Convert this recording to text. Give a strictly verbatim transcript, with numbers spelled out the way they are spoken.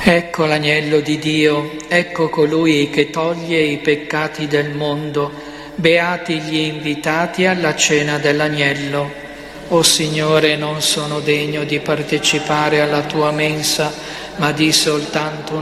Ecco l'agnello di Dio, ecco colui che toglie i peccati del mondo. Beati gli invitati alla cena dell'agnello. O Signore, non sono degno di partecipare alla tua mensa, ma di soltanto